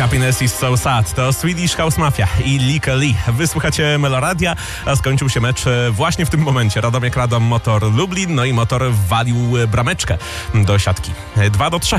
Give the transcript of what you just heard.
Happiness is so sad. To Swedish House Mafia i Lika Lee. Wysłuchacie Meloradia, a skończył się mecz właśnie w tym momencie. Radomiak Radom, Motor Lublin, no i Motor walił brameczkę do siatki. 2-3.